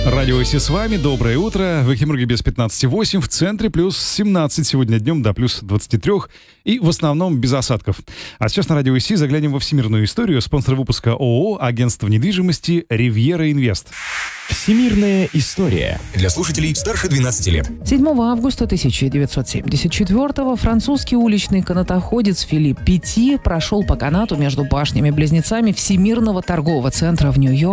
Радио Иси с вами. Доброе утро. В Экимурге без 15,8. В центре плюс 17 сегодня днем до плюс 23. И в основном без осадков. А сейчас на Радио Иси заглянем во всемирную историю. Спонсор выпуска ООО «Агентство недвижимости Ривьера Инвест». Всемирная история. Для слушателей старше 12 лет. 7 августа 1974-го французский уличный канатоходец Филипп Петти прошел по канату между башнями-близнецами Всемирного торгового центра в Нью-Йорке.